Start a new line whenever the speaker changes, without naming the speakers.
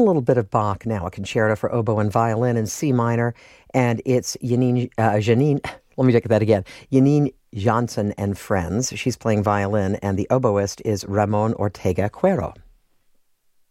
little bit of Bach now, a concerto for oboe and violin in C minor, and it's Janine, let me take that again, Janine Janssen and Friends. She's playing violin, and the oboist is Ramon Ortega Cuero.